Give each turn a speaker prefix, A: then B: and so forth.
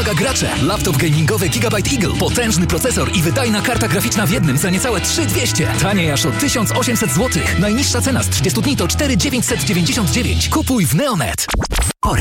A: Gracze. Laptop gamingowy Gigabyte Eagle. Potężny procesor i wydajna karta graficzna w jednym za niecałe 3200. Taniej aż o 1800 zł. Najniższa cena z 30 dni to 4999. Kupuj w Neonet.